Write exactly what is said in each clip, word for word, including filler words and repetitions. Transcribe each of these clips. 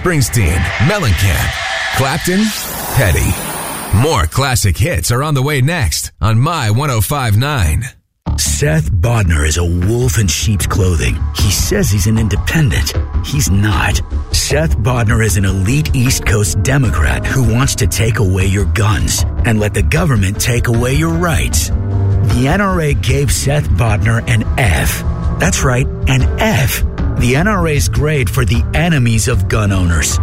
Springsteen, Mellencamp, Clapton, Petty. More classic hits are on the way next on My one oh five point nine. Seth Bodnar is a wolf in sheep's clothing. He says he's an independent. He's not. Seth Bodnar is an elite East Coast Democrat who wants to take away your guns and let the government take away your rights. The N R A gave Seth Bodnar an F. That's right, an F. The N R A's grade for the enemies of gun owners.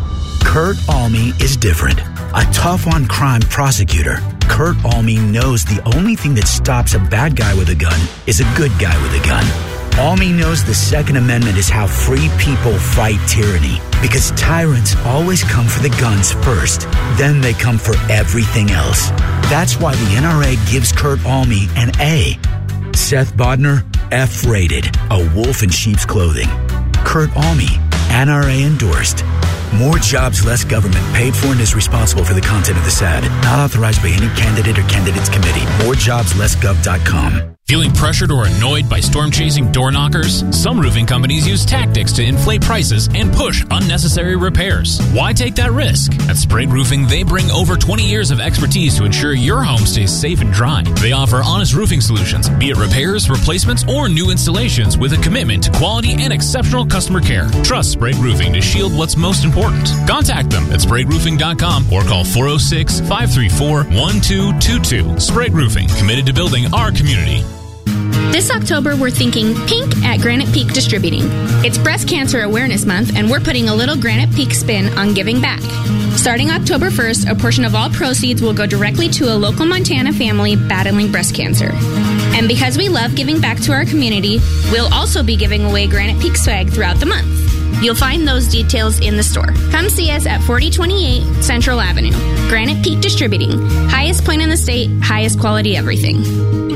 Kurt Alme is different. A tough-on-crime prosecutor, Kurt Alme knows the only thing that stops a bad guy with a gun is a good guy with a gun. Alme knows the Second Amendment is how free people fight tyranny, because tyrants always come for the guns first, then they come for everything else. That's why the N R A gives Kurt Alme an A. Seth Bodnar, F-rated, a wolf in sheep's clothing. Kurt Alme, N R A endorsed. More jobs, less government. Paid for and is responsible for the content of this ad. Not authorized by any candidate or candidates committee. more jobs less gov dot com. Feeling pressured or annoyed by storm-chasing door knockers? Some roofing companies use tactics to inflate prices and push unnecessary repairs. Why take that risk? At Sprague Roofing, they bring over twenty years of expertise to ensure your home stays safe and dry. They offer honest roofing solutions, be it repairs, replacements, or new installations, with a commitment to quality and exceptional customer care. Trust Sprague Roofing to shield what's most important. Contact them at sprague roofing dot com or call four oh six, five three four, one two two two. Sprague Roofing, committed to building our community. This October, we're thinking pink at Granite Peak Distributing. It's Breast Cancer Awareness Month, and we're putting a little Granite Peak spin on giving back. Starting October first, a portion of all proceeds will go directly to a local Montana family battling breast cancer. And because we love giving back to our community, we'll also be giving away Granite Peak swag throughout the month. You'll find those details in the store. Come see us at forty twenty-eight Central Avenue. Granite Peak Distributing. Highest point in the state, highest quality everything.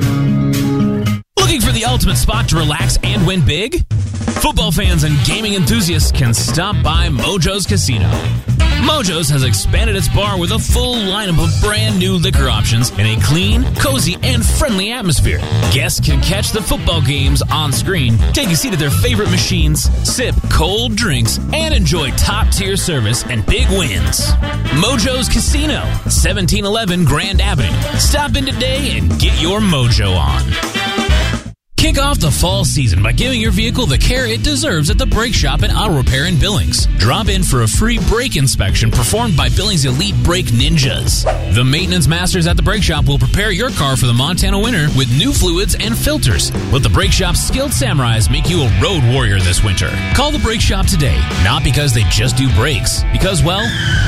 Looking for the ultimate spot to relax and win big? Football fans and gaming enthusiasts can stop by Mojo's Casino. Mojo's has expanded its bar with a full lineup of brand new liquor options in a clean, cozy, and friendly atmosphere. Guests can catch the football games on screen, take a seat at their favorite machines, sip cold drinks, and enjoy top-tier service and big wins. Mojo's Casino, seventeen eleven Grand Avenue. Stop in today and get your mojo on. Kick off the fall season by giving your vehicle the care it deserves at the Brake Shop and Auto Repair in Billings. Drop in for a free brake inspection performed by Billings Elite Brake Ninjas. The maintenance masters at the Brake Shop will prepare your car for the Montana winter with new fluids and filters. Let the Brake Shop's skilled samurais make you a road warrior this winter. Call the Brake Shop today, not because they just do brakes, because, well,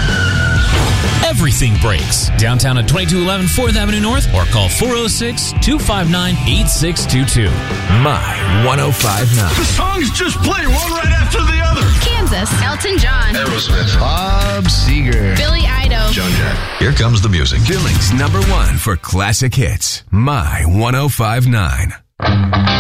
everything breaks. Downtown at twenty-two eleven fourth Avenue North or call four oh six, two five nine, eight six two two. My one oh five point nine. The songs just play one right after the other. Kansas, Elton John, Aerosmith, Bob Seger, Billy Idol, John Jett. Here comes the music. Billings number one for classic hits. My one oh five point nine.